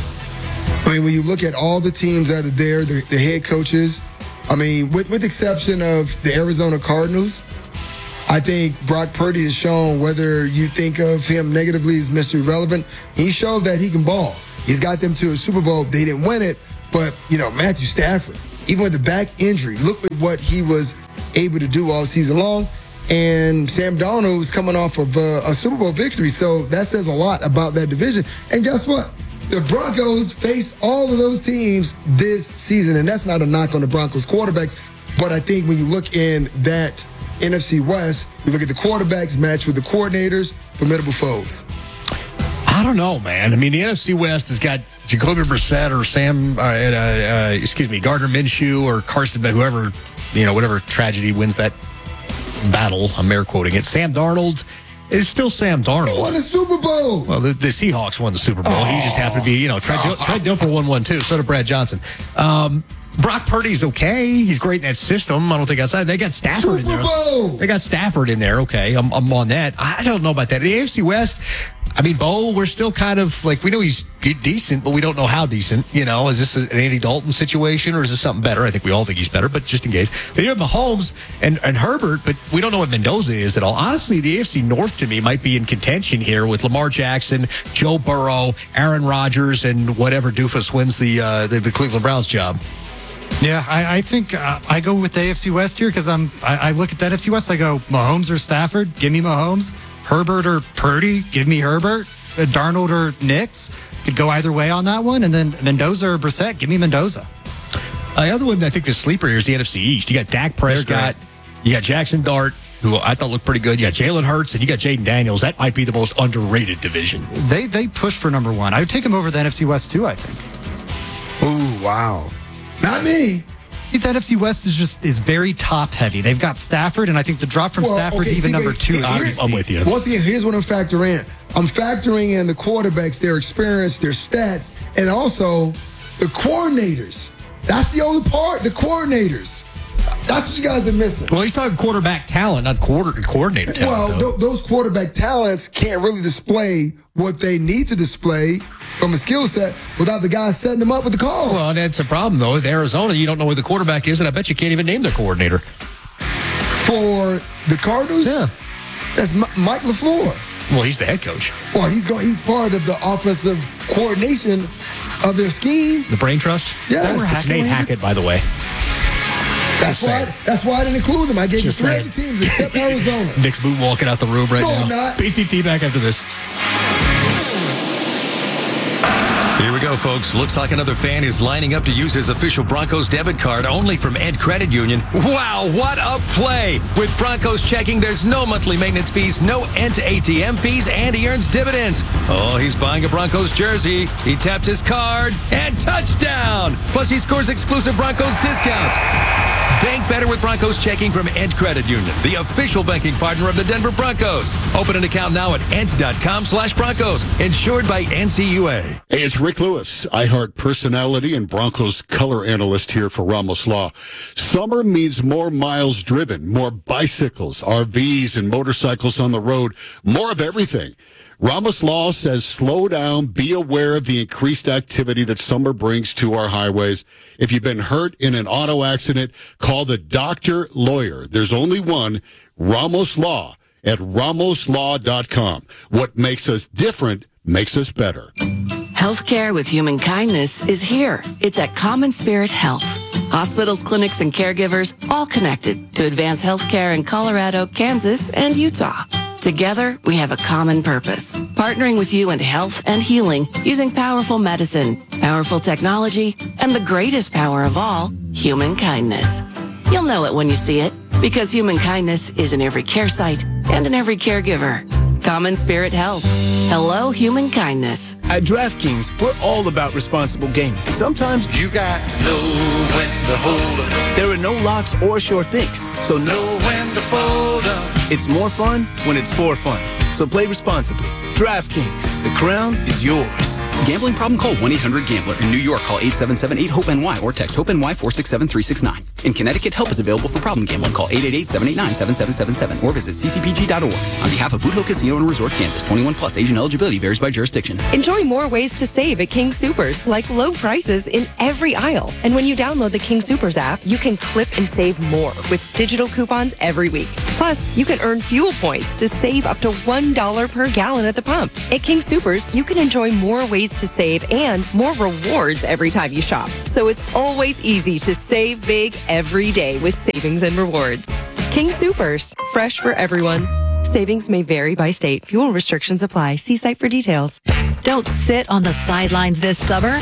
I mean, when you look at all the teams that are there, the, the head coaches, I mean, with, with the exception of the Arizona Cardinals, I think Brock Purdy has shown, whether you think of him negatively as Mister Irrelevant, he showed that he can ball. He's got them to a Super Bowl. They didn't win it, but, you know, Matthew Stafford, even with the back injury, look at what he was able to do all season long. And Sam Darnold was coming off of a, a Super Bowl victory, so that says a lot about that division. And guess what? The Broncos face all of those teams this season, and that's not a knock on the Broncos quarterbacks, but I think when you look in that N F C West, you look at the quarterbacks matched with the coordinators, formidable foes. I don't know, man. I mean, the N F C West has got Jacoby Brissett or Sam, uh, uh, uh, excuse me, Gardner Minshew or Carson, whoever, you know, whatever tragedy wins that battle. I'm air quoting it. Sam Darnold is still Sam Darnold. He won the Super Bowl. Well, the, the Seahawks won the Super Bowl. Oh. He just happened to be, you know, Trent, oh. Trent Dilfer won one too. So did Brad Johnson. Um, Brock Purdy's okay. He's great in that system. I don't think outside. They got Stafford Super in there. Bowl. They got Stafford in there. Okay, I'm, I'm on that. I don't know about that. The A F C West, I mean, Bo, we're still kind of like, we know he's decent, but we don't know how decent. You know, is this an Andy Dalton situation or is this something better? I think we all think he's better, but just in case. But you have Mahomes and, and Herbert, but we don't know what Mendoza is at all. Honestly, the A F C North to me might be in contention here with Lamar Jackson, Joe Burrow, Aaron Rodgers, and whatever doofus wins the uh, the, the Cleveland Browns job. Yeah, I, I think uh, I go with the A F C West here because I'm. I, I look at that A F C West. I go Mahomes or Stafford. Give me Mahomes. Herbert or Purdy. Give me Herbert. Uh, Darnold or Nix. Could go either way on that one. And then Mendoza or Brissett. Give me Mendoza. Uh, the other one I think the sleeper here is the N F C East. You got Dak Prescott. You got Jackson Dart, who I thought looked pretty good. You got Jalen Hurts, and you got Jaden Daniels. That might be the most underrated division. They they push for number one. I would take them over the N F C West too, I think. Ooh, wow. Not me. The N F C West is just is very top heavy. They've got Stafford, and I think the drop from well, Stafford okay, even see, number two. I'm, I'm with you. Once again, here's what I'm factoring in. I'm factoring in the quarterbacks, their experience, their stats, and also the coordinators. That's the only part, the coordinators. That's what you guys are missing. Well, he's talking quarterback talent, not quarter coordinator talent. Well, th- those quarterback talents can't really display what they need to display from a skill set without the guys setting them up with the calls. Well, that's a problem, though. With Arizona, you don't know where the quarterback is, and I bet you can't even name their coordinator. For the Cardinals? Yeah. That's M- Mike LaFleur. Well, he's the head coach. Well, he's going. He's part of the offensive coordination of their scheme. The brain trust? Yes. It's Nate Hackett, by the way. That's why, that's why I didn't include them. I gave you three other teams except Arizona. Nick's boot walking out the room right no, now. I'm not. B C T back after this. Here we go, folks. Looks like another fan is lining up to use his official Broncos debit card only from Ed Credit Union. Wow, what a play! With Broncos checking, there's no monthly maintenance fees, no Ent A T M fees, and he earns dividends. Oh, he's buying a Broncos jersey. He tapped his card, and touchdown! Plus, he scores exclusive Broncos discounts. Bank better with Broncos checking from Ent Credit Union, the official banking partner of the Denver Broncos. Open an account now at ent.com slash Broncos. Insured by N C U A. Hey, it's Rick Lewis, iHeart personality and Broncos color analyst here for Ramos Law. Summer means more miles driven, more bicycles, R Vs, and motorcycles on the road, more of everything. Ramos Law says slow down, be aware of the increased activity that summer brings to our highways. If you've been hurt in an auto accident, call the doctor lawyer. There's only one, Ramos Law, at ramos law dot com. What makes us different makes us better. Healthcare with human kindness is here. It's at Common Spirit Health. Hospitals, clinics, and caregivers all connected to advance healthcare in Colorado, Kansas, and Utah. Together, we have a common purpose, partnering with you in health and healing using powerful medicine, powerful technology, and the greatest power of all, human kindness. You'll know it when you see it, because human kindness is in every care site and in every caregiver. Common Spirit Health. Hello, human kindness. At DraftKings, we're all about responsible gaming. Sometimes you got to know when to hold up. There are no locks or sure things, so know when to fold up. It's more fun when it's for fun. So play responsibly. DraftKings, the crown is yours. Gambling problem? Call one eight hundred gambler. In New York, call eight seven seven eight hope N Y or text HOPE-NY four six seven three six nine. In Connecticut, help is available for problem gambling. Call eight eight eight seven eight nine seven seven seven seven or visit c c p g dot org. On behalf of Boot Hill Casino and Resort, Kansas, twenty-one plus, age and eligibility varies by jurisdiction. Enjoy more ways to save at King Soopers, like low prices in every aisle. And when you download the King Soopers app, you can clip and save more with digital coupons every week. Plus, you can earn fuel points to save up to one dollar per gallon at the pump. At King Soopers, you can enjoy more ways to save and more rewards every time you shop. So it's always easy to save big every day with savings and rewards. King Soopers, fresh for everyone. Savings may vary by state. Fuel restrictions apply. See site for details. Don't sit on the sidelines this summer.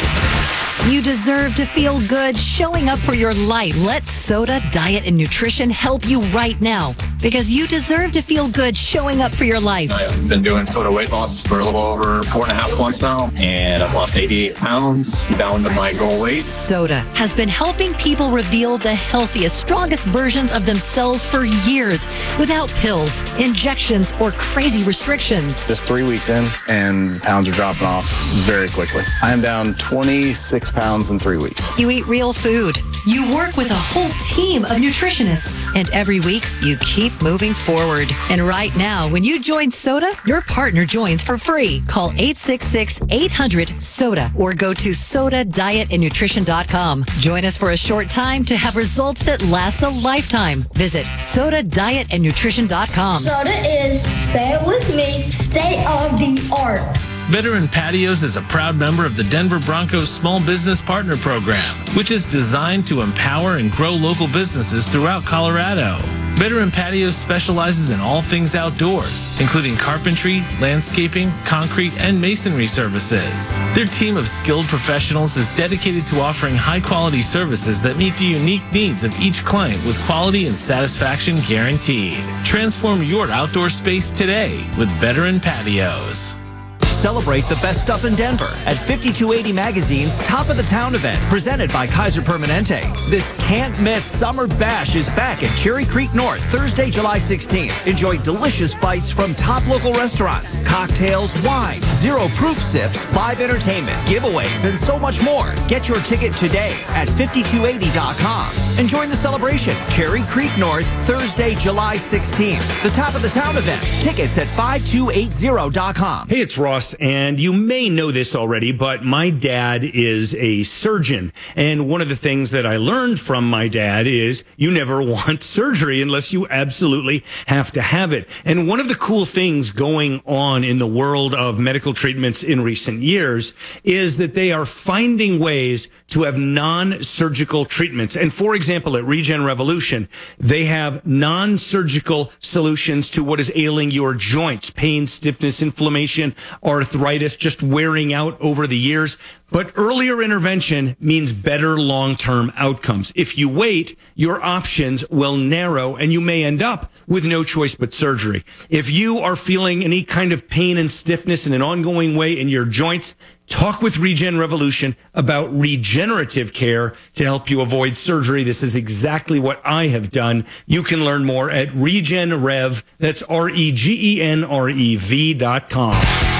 You deserve to feel good showing up for your life. Let Soda Diet and Nutrition help you right now, because you deserve to feel good showing up for your life. I've been doing soda weight loss for a little over four and a half months now, and I've lost eighty-eight pounds down to my goal weight. Soda has been helping people reveal the healthiest, strongest versions of themselves for years without pills, injections, or crazy restrictions. Just three weeks in, and pounds are dropping off very quickly. I am down twenty-six pounds in three weeks. You eat real food. You work with a whole team of nutritionists. And every week, you keep moving forward. And right now, when you join Soda, your partner joins for free. Call eight six six eight hundred SODA or go to soda diet and nutrition dot com. Join us for a short time to have results that last a lifetime. Visit soda diet and nutrition dot com. Soda is, say it with me, state of the art. Veteran Patios is a proud member of the Denver Broncos Small Business Partner Program, which is designed to empower and grow local businesses throughout Colorado. Veteran Patios specializes in all things outdoors, including carpentry, landscaping, concrete, and masonry services. Their team of skilled professionals is dedicated to offering high-quality services that meet the unique needs of each client with quality and satisfaction guaranteed. Transform your outdoor space today with Veteran Patios. Celebrate the best stuff in Denver at fifty-two eighty Magazine's Top of the Town event, presented by Kaiser Permanente. This can't-miss Summer Bash is back at Cherry Creek North, Thursday, July sixteenth. Enjoy delicious bites from top local restaurants, cocktails, wine, zero-proof sips, live entertainment, giveaways, and so much more. Get your ticket today at fifty-two eighty dot com and join the celebration. Cherry Creek North, Thursday, July sixteenth. The Top of the Town event. Tickets at five two eight zero dot com. Hey, it's Ross. And you may know this already, but my dad is a surgeon. And one of the things that I learned from my dad is you never want surgery unless you absolutely have to have it. And one of the cool things going on in the world of medical treatments in recent years is that they are finding ways to have non-surgical treatments. And for example, at Regen Revolution, they have non-surgical solutions to what is ailing your joints: pain, stiffness, inflammation, arthritis, just wearing out over the years. But earlier intervention means better long-term outcomes. If you wait, your options will narrow and you may end up with no choice but surgery. If you are feeling any kind of pain and stiffness in an ongoing way in your joints, talk with Regen Revolution about regenerative care to help you avoid surgery. This is exactly what I have done. You can learn more at RegenRev. That's R E G E N R E V dot com.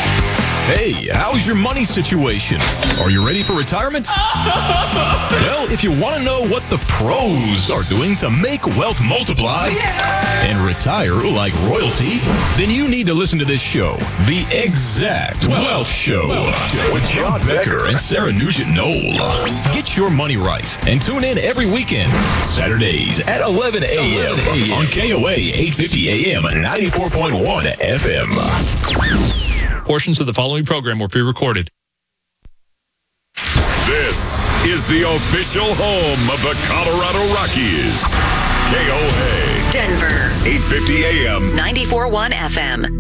Hey, how's your money situation? Are you ready for retirement? Well, if you want to know what the pros are doing to make wealth multiply and retire like royalty, then you need to listen to this show, The Exact Wealth Show, with John Becker and Sarah Nugent-Knoll. Get your money right and tune in every weekend, Saturdays at eleven a.m. on K O A eight fifty A M ninety-four point one F M. Portions of the following program were pre-recorded. This is the official home of the Colorado Rockies. K O A. Denver. eight fifty A M ninety-four point one F M.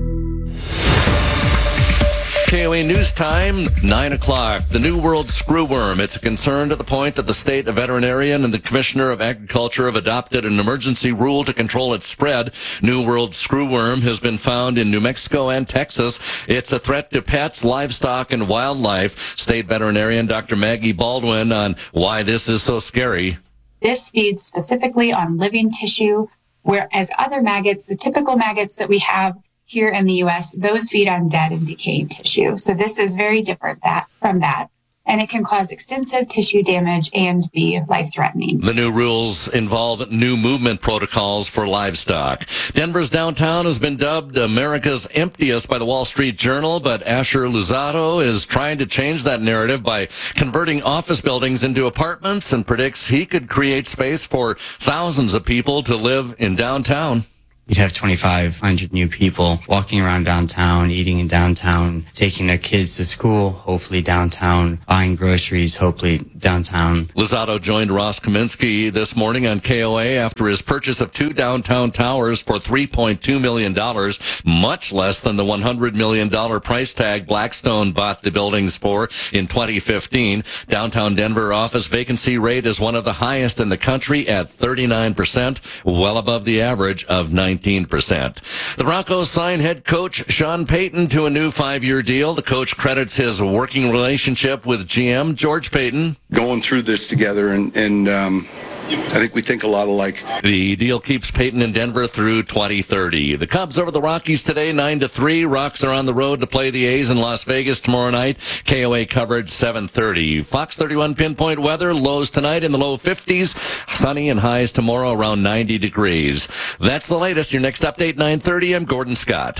K O A News Time, nine o'clock. The New World Screwworm. It's a concern to the point that the state veterinarian and the Commissioner of Agriculture have adopted an emergency rule to control its spread. New World Screwworm has been found in New Mexico and Texas. It's a threat to pets, livestock, and wildlife. State veterinarian Doctor Maggie Baldwin on why this is so scary. This feeds specifically on living tissue, whereas other maggots, the typical maggots that we have, here in the U S, those feed on dead and decaying tissue. So this is very different that from that. And it can cause extensive tissue damage and be life-threatening. The new rules involve new movement protocols for livestock. Denver's downtown has been dubbed America's emptiest by the Wall Street Journal, but Asher Luzzatto is trying to change that narrative by converting office buildings into apartments and predicts he could create space for thousands of people to live in downtown. You'd have twenty-five hundred new people walking around downtown, eating in downtown, taking their kids to school, hopefully downtown, buying groceries, hopefully downtown. Luzzatto joined Ross Kaminsky this morning on K O A after his purchase of two downtown towers for three point two million dollars, much less than the one hundred million dollars price tag Blackstone bought the buildings for in twenty fifteen. Downtown Denver office vacancy rate is one of the highest in the country at thirty-nine percent, well above the average of nineteen percent. The Broncos signed head coach Sean Payton to a new five-year deal. The coach credits his working relationship with G M George Payton. Going through this together, and, and um, I think we think a lot alike. The deal keeps Payton in Denver through twenty thirty. The Cubs over the Rockies today, nine to three. Rocks are on the road to play the A's in Las Vegas tomorrow night. K O A coverage seven thirty. Fox thirty-one pinpoint weather, lows tonight in the low fifties. Sunny and highs tomorrow around ninety degrees. That's the latest. Your next update, nine thirty. I'm Gordon Scott.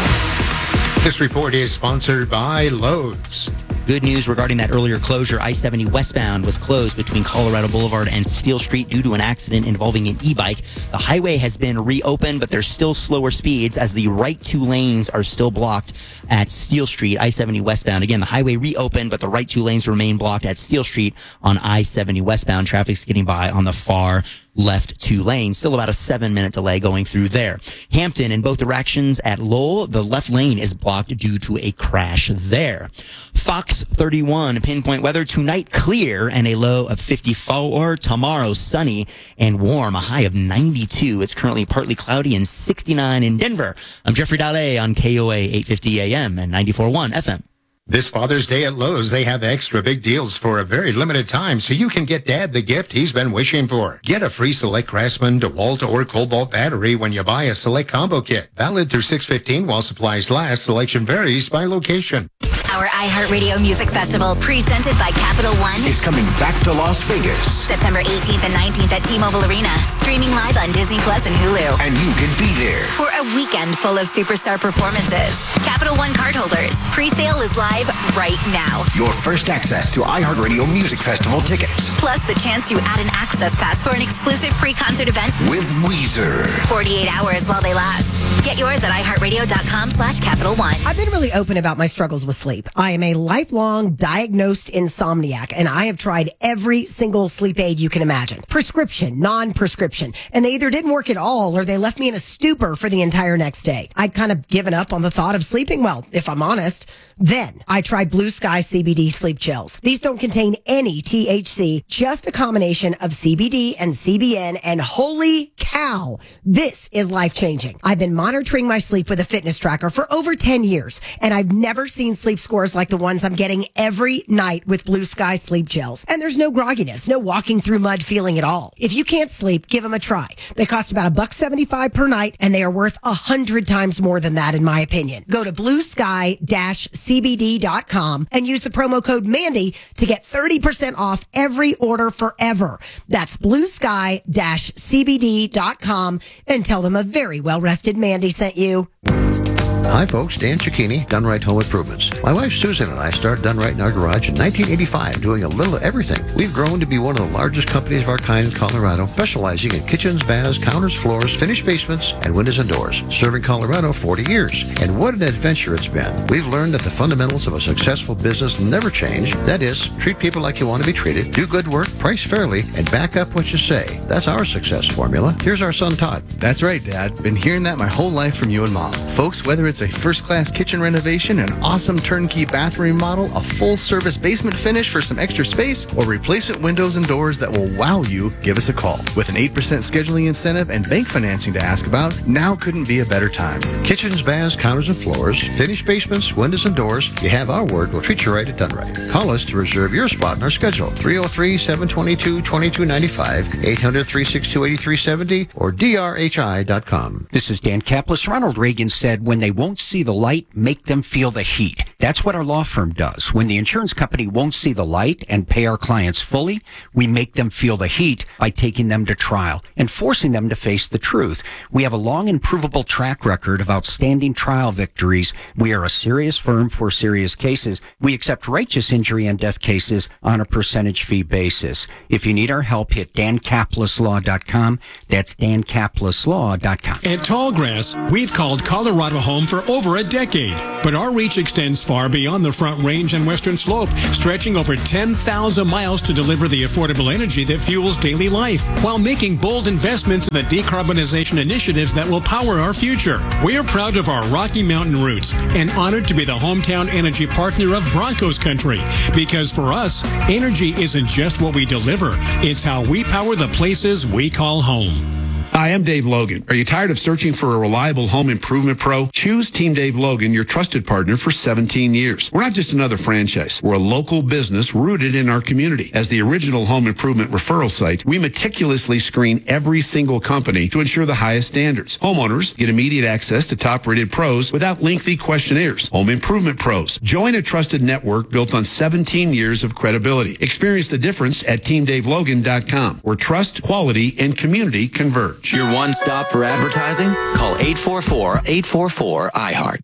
This report is sponsored by Lowe's. Good news regarding that earlier closure. I seventy westbound was closed between Colorado Boulevard and Steel Street due to an accident involving an e-bike. The highway has been reopened, but there's still slower speeds as the right two lanes are still blocked at Steel Street, I seventy westbound. Again, the highway reopened, but the right two lanes remain blocked at Steel Street on I seventy westbound. Traffic's getting by on the far left two lanes. Still about a seven minute delay going through there. Hampton in both directions at Lowell. The left lane is blocked due to a crash there. Fox thirty-one pinpoint weather tonight clear and a low of fifty-four. Tomorrow sunny and warm, a high of ninety-two. It's currently partly cloudy and sixty-nine in Denver. I'm Jeffrey Dallet on K O A eight fifty A M and ninety-four point one F M. This Father's Day at Lowe's, they have extra big deals for a very limited time, so you can get Dad the gift he's been wishing for. Get a free Select Craftsman, DeWalt, or Cobalt battery when you buy a Select combo kit. Valid through six fifteen while supplies last. Selection varies by location. Our iHeartRadio Music Festival, presented by Capital One, is coming back to Las Vegas. September eighteenth and nineteenth at T-Mobile Arena. Streaming live on Disney Plus and Hulu. And you can be there for a weekend full of superstar performances. Capital One cardholders, pre-sale is live right now. Your first access to iHeartRadio Music Festival tickets. Plus the chance to add an access pass for an exclusive pre-concert event with Weezer. forty-eight hours while they last. Get yours at iHeartRadio.com slash Capital One. I've been really open about my struggles with sleep. I am a lifelong diagnosed insomniac, and I have tried every single sleep aid you can imagine. Prescription, non-prescription. And they either didn't work at all or they left me in a stupor for the entire next day. I'd kind of given up on the thought of sleeping well, if I'm honest. Then I tried Blue Sky C B D Sleep Chills. These don't contain any T H C, just a combination of C B D and C B N, and holy cow, this is life-changing. I've been monitoring my sleep with a fitness tracker for over ten years, and I've never seen sleep scores like the ones I'm getting every night with Blue Sky Sleep Gels. And there's no grogginess, no walking through mud feeling at all. If you can't sleep, give them a try. They cost about a buck seventy-five per night, and they are worth a hundred times more than that, in my opinion. Go to blue sky C B D dot com and use the promo code Mandy to get thirty percent off every order forever. That's blue sky C B D dot com and tell them a very well-rested Mandy sent you. Hi folks, Dan Cicchini, Done Right Home Improvements. My wife Susan and I started Done Right in our garage in nineteen eighty-five, doing a little of everything. We've grown to be one of the largest companies of our kind in Colorado, specializing in kitchens, baths, counters, floors, finished basements, and windows and doors. Serving Colorado forty years. And what an adventure it's been. We've learned that the fundamentals of a successful business never change. That is, treat people like you want to be treated, do good work, price fairly, and back up what you say. That's our success formula. Here's our son Todd. That's right, Dad. Been hearing that my whole life from you and Mom. Folks, whether it's it's a first-class kitchen renovation, an awesome turnkey bathroom remodel, a full-service basement finish for some extra space, or replacement windows and doors that will wow you, give us a call. With an eight percent scheduling incentive and bank financing to ask about, now couldn't be a better time. Kitchens, baths, counters, and floors, finished basements, windows, and doors. You have our word. We'll treat you right at Done Right. Call us to reserve your spot in our schedule. three oh three, seven two two, two two nine five, eight hundred, three six two, eight three seven zero, or D R H I dot com. This is Dan Kaplis. Ronald Reagan said, when they won't see the light, make them feel the heat. That's what our law firm does. When the insurance company won't see the light and pay our clients fully, we make them feel the heat by taking them to trial and forcing them to face the truth. We have a long and provable track record of outstanding trial victories. We are a serious firm for serious cases. We accept righteous injury and death cases on a percentage fee basis. If you need our help, hit dan kaplis law dot com. That's dan kaplis law dot com. At Tallgrass, we've called Colorado home for over a decade, but our reach extends far beyond the Front Range and Western Slope, stretching over ten thousand miles to deliver the affordable energy that fuels daily life, while making bold investments in the decarbonization initiatives that will power our future. We are proud of our Rocky Mountain roots and honored to be the hometown energy partner of Broncos Country, because for us, energy isn't just what we deliver, it's how we power the places we call home. Hi, I'm Dave Logan. Are you tired of searching for a reliable home improvement pro? Choose Team Dave Logan, your trusted partner for seventeen years. We're not just another franchise. We're a local business rooted in our community. As the original home improvement referral site, we meticulously screen every single company to ensure the highest standards. Homeowners get immediate access to top-rated pros without lengthy questionnaires. Home improvement pros. Join a trusted network built on seventeen years of credibility. Experience the difference at team dave logan dot com, where trust, quality, and community converge. Your one stop for advertising? Call eight four four, eight four four, I heart.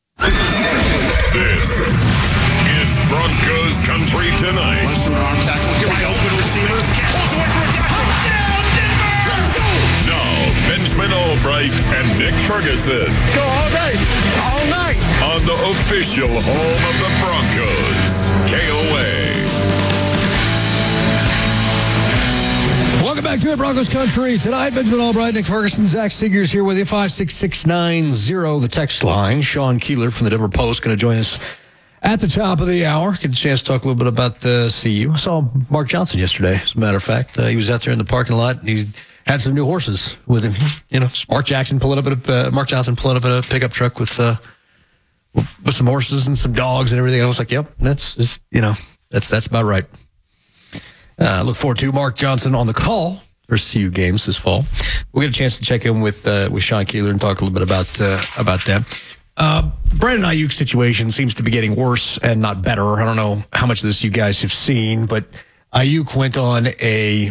This is Broncos Country Tonight. Less than an arm tackle. Here we go. Open receivers. Pulls away from a tackle. Touchdown, Denver! Let's go! Now, Benjamin Albright and Nick Ferguson. Let's go all day, all night. On the official home of the Broncos, K O A. Welcome back to it, Broncos Country. Tonight, Benjamin Albright, Nick Ferguson, Zach Seegers here with you. five six six nine zero, the text line. Sean Keeler from the Denver Post going to join us at the top of the hour. Get a chance to talk a little bit about uh, C U. I saw Mark Johnson yesterday, as a matter of fact. Uh, he was out there in the parking lot, and he had some new horses with him. You know, Mark Jackson pulling up at a, uh, Mark Johnson pulling up in a pickup truck with, uh, with some horses and some dogs and everything. I was like, yep, that's just, you know, that's, that's about right. I uh, look forward to Mark Johnson on the call for C U games this fall. We'll get a chance to check in with uh, with Sean Keeler and talk a little bit about uh, about that. Uh, Brandon Aiyuk's situation seems to be getting worse and not better. I don't know how much of this you guys have seen, but Aiyuk went on a,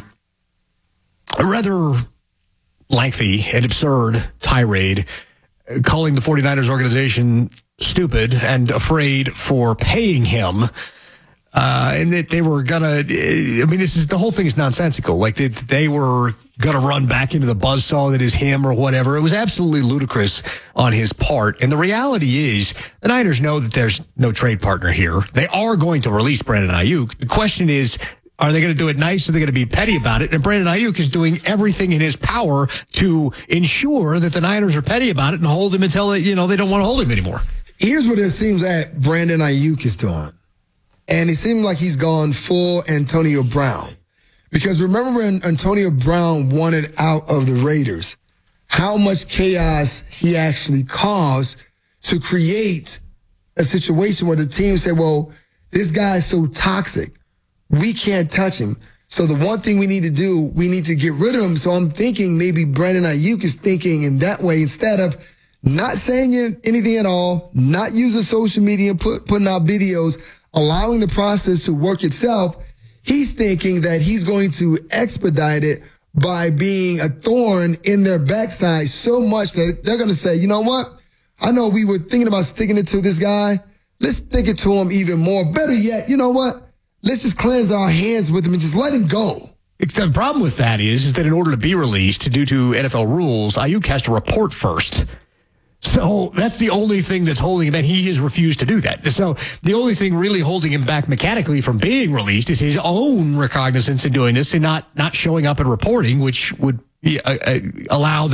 a rather lengthy and absurd tirade, calling the 49ers organization stupid and afraid for paying him. Uh, and that they were gonna, I mean, this is, the whole thing is nonsensical. Like they, they were gonna run back into the buzzsaw that is him or whatever. It was absolutely ludicrous on his part. And the reality is the Niners know that there's no trade partner here. They are going to release Brandon Aiyuk. The question is, are they going to do it nice or are they going to be petty about it? And Brandon Aiyuk is doing everything in his power to ensure that the Niners are petty about it and hold him until, you know, they don't want to hold him anymore. Here's what it seems that Brandon Aiyuk is doing. And it seems like he's gone full Antonio Brown. Because remember when Antonio Brown wanted out of the Raiders, how much chaos he actually caused to create a situation where the team said, well, this guy's so toxic, we can't touch him. So the one thing we need to do, we need to get rid of him. So I'm thinking maybe Brandon Aiyuk is thinking in that way instead of not saying anything at all, not using social media, put, putting out videos, allowing the process to work itself. He's thinking that he's going to expedite it by being a thorn in their backside so much that they're going to say, you know what? I know we were thinking about sticking it to this guy. Let's stick it to him even more. Better yet, you know what? Let's just cleanse our hands with him and just let him go. Except the problem with that is, is that in order to be released, due to N F L rules, Aiyuk has to report first. So that's the only thing that's holding him, and he has refused to do that. So the only thing really holding him back mechanically from being released is his own recognizance in doing this and not, not showing up and reporting, which would be, uh, uh, allow that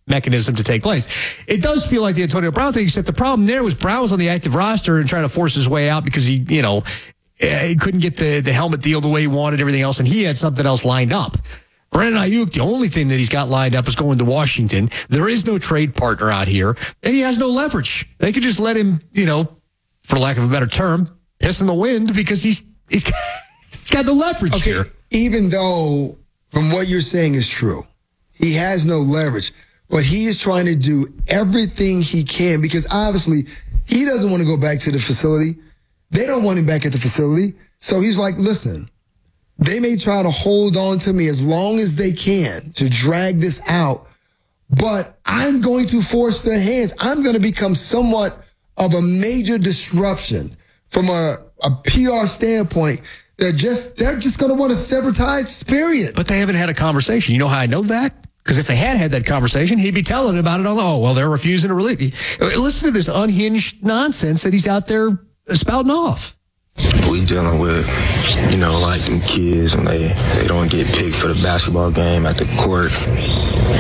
mechanism to take place. It does feel like the Antonio Brown thing, except the problem there was Brown was on the active roster and trying to force his way out because he, you know, he couldn't get the, the helmet deal the way he wanted, everything else, and he had something else lined up. Brandon Ayuk, the only thing that he's got lined up is going to Washington. There is no trade partner out here, and he has no leverage. They could just let him, you know, for lack of a better term, piss in the wind because he's he's got, he's got no leverage okay, here. Even though, from what you're saying is true, he has no leverage. But he is trying to do everything he can because obviously he doesn't want to go back to the facility. They don't want him back at the facility. So he's like, listen, they may try to hold on to me as long as they can to drag this out, but I'm going to force their hands. I'm going to become somewhat of a major disruption from a, a P R standpoint. They're just, they're just going to want to sever ties, period. But they haven't had a conversation. You know how I know that? Because if they had had that conversation, he'd be telling about it on the, oh, well, they're refusing to release. Listen to this unhinged nonsense that he's out there spouting off. We dealing with, you know, like kids when they, they don't get picked for the basketball game at the court.